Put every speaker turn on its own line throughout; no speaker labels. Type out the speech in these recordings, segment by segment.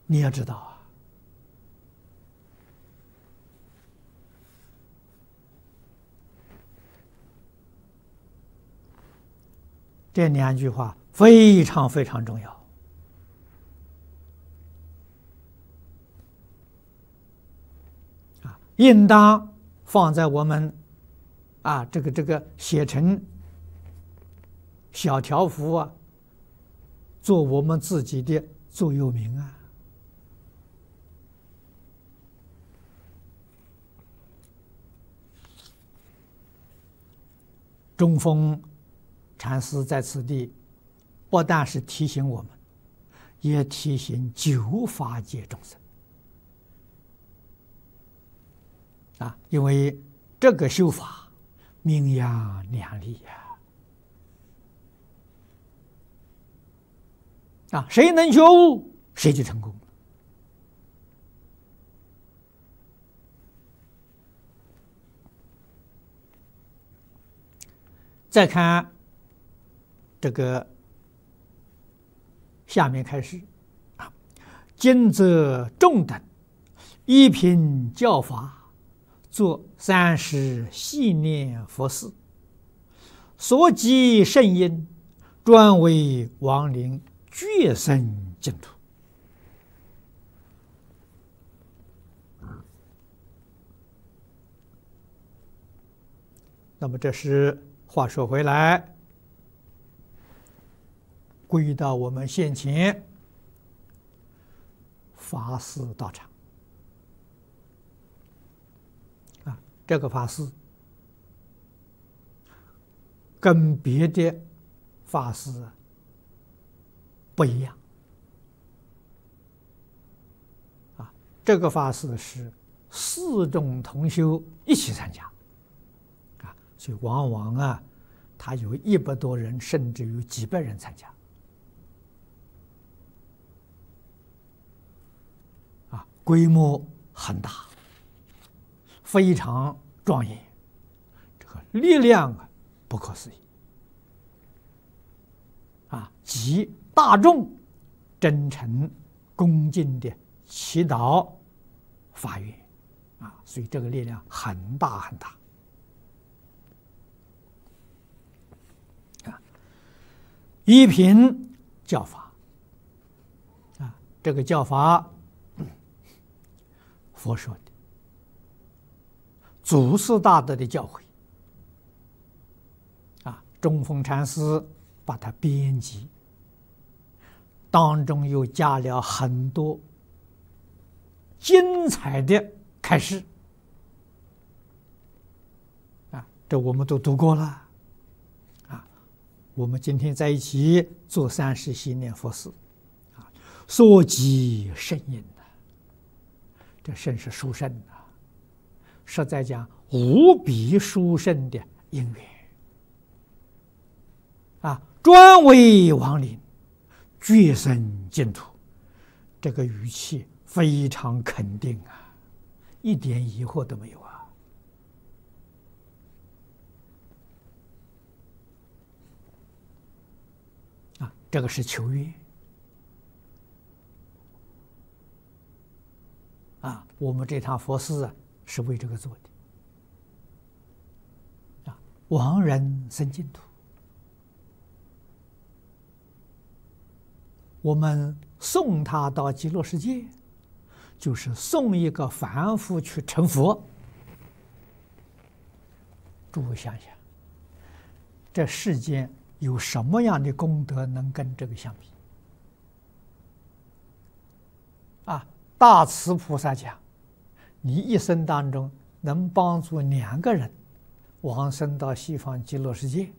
你要知道啊，这两句话非常非常重要啊，应当放在我们这个写成小条幅啊，做我们自己的座右铭啊。中峰禅师在此地不但是提醒我们，也提醒九法界众生因为这个修法名扬两利谁能觉悟，谁就成功了。再看这个下面开始今则众等依凭教法，作30系念佛事，所积圣因，专为亡灵觉生净土。那么这是话说回来，归到我们先前法事道场这个法事跟别的法事不一样这个法事是4众同修一起参加所以往往他有100多人，甚至有几百人参加规模很大，非常庄严，这个力量不可思议集大众真诚恭敬的祈祷发愿所以这个力量很大很大依凭教法这个教法佛说的祖师大德的教诲中峰禅师把它编辑，当中又加了很多精彩的开示这我们都读过了我们今天在一起做30系念佛事所积圣因这圣是殊胜实在讲无比殊胜的因缘专为亡灵觉生净土，这个语气非常肯定一点疑惑都没有这个是求愿我们这趟佛事是为这个做的亡人生净土，我们送他到极乐世界，就是送一个凡夫去成佛。诸位想想，这世间有什么样的功德能跟这个相比大慈菩萨讲，你一生当中能帮助2个人往生到西方极乐世界，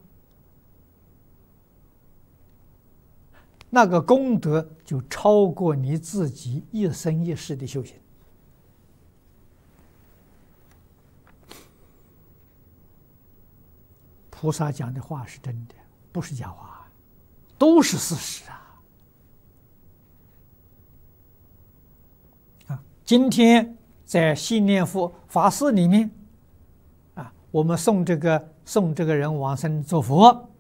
那个功德就超过你自己一生一世的修行。菩萨讲的话是真的，不是假话，都是事实今天在系念佛法事里面我们送这个人往生做佛